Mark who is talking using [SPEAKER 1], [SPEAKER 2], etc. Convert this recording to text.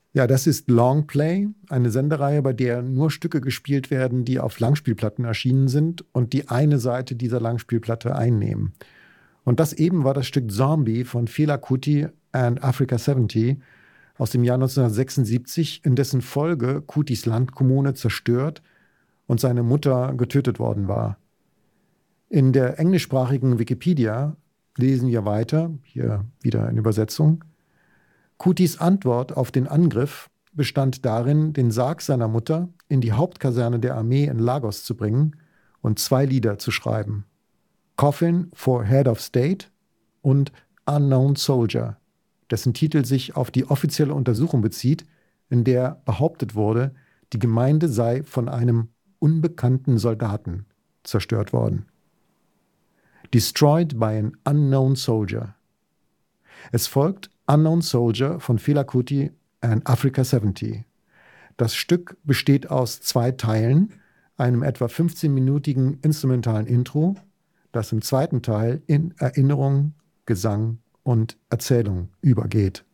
[SPEAKER 1] Ja, das ist Longplay, eine Sendereihe, bei der nur Stücke gespielt werden, die auf Langspielplatten erschienen sind und die eine Seite dieser Langspielplatte einnehmen. Und das eben war das Stück Zombie von Fela Kuti and Africa 70 aus dem Jahr 1976, in dessen Folge Kutis Landkommune zerstört und seine Mutter getötet worden war. In der englischsprachigen Wikipedia lesen wir weiter, hier wieder in Übersetzung. Kutis Antwort auf den Angriff bestand darin, den Sarg seiner Mutter in die Hauptkaserne der Armee in Lagos zu bringen und 2 Lieder zu schreiben. Coffin for Head of State und Unknown Soldier, dessen Titel sich auf die offizielle Untersuchung bezieht, in der behauptet wurde, die Gemeinde sei von einem unbekannten Soldaten zerstört worden. Destroyed by an Unknown Soldier. Es folgt Unknown Soldier von Fela Kuti and Africa 70. Das Stück besteht aus 2 Teilen, einem etwa 15-minütigen instrumentalen Intro, das im zweiten Teil in Erinnerung, Gesang und Erzählung übergeht.